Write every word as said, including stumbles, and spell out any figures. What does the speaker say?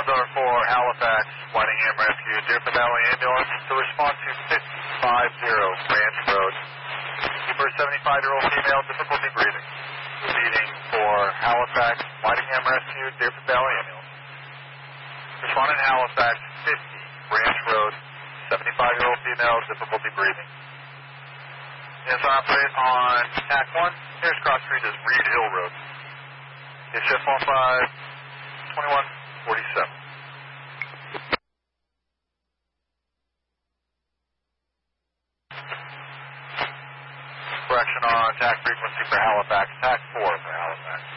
Salvador for Halifax, Whitingham Rescue, Deerfield Valley Ambulance to respond to fifty-five zero Branch Road. Keeper seventy-five-year-old female, difficulty breathing. Proceeding for Halifax, Whitingham Rescue, Deerfield Valley Ambulance. Responding to Halifax, fifty Branch Road, seventy-five-year-old female, difficulty breathing. Yes, I operate on T A C one. Nearest cross street is Reed Hill Road. It's F one five twenty-one forty-seven. Correction on T A C frequency for Halifax, T A C four for Halifax.